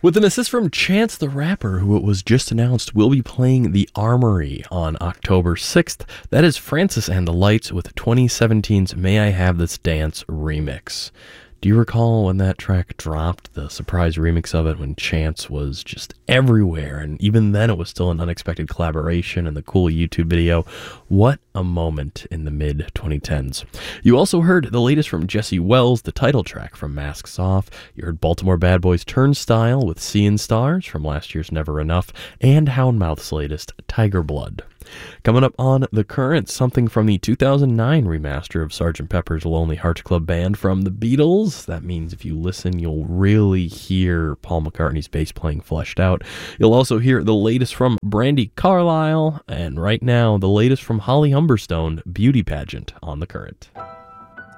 With an assist from Chance the Rapper, who it was just announced will be playing The Armory on October 6th. That is Francis and the Lights with 2017's May I Have This Dance remix. Do you recall when that track dropped, the surprise remix of it, when Chance was just everywhere, and even then it was still an unexpected collaboration and the cool YouTube video? What a moment in the mid-2010s. You also heard the latest from Jesse Wells, the title track from Masks Off. You heard Baltimore Bad Boys Turnstile with Seein' Stars from last year's Never Enough, and Houndmouth's latest, Tiger Blood. Coming up on The Current, something from the 2009 remaster of Sgt. Pepper's Lonely Hearts Club Band from the Beatles. That means if you listen, you'll really hear Paul McCartney's bass playing fleshed out. You'll also hear the latest from Brandi Carlile, and right now, the latest from Holly Humberstone, Beauty Pageant, on The Current.